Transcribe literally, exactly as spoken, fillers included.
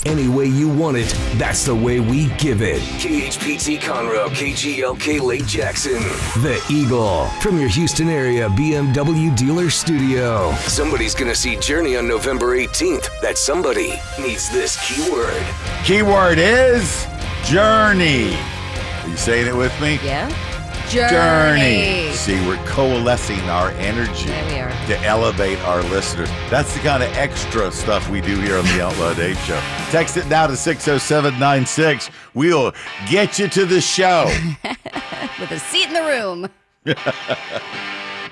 Any way you want it, that's the way we give it. K H P T Conroe, K G L K Lake Jackson. The Eagle, from your Houston area B M W dealer studio. Somebody's gonna see Journey on November eighteenth. That somebody needs this keyword. Keyword is journey. Are you saying it with me? Yeah. Journey. Journey. See, we're coalescing our energy There we are. to elevate our listeners. That's the kind of extra stuff we do here on the Outlaw Dave Show. Text it now to six oh seven nine six. We'll get you to the show. With a seat in the room.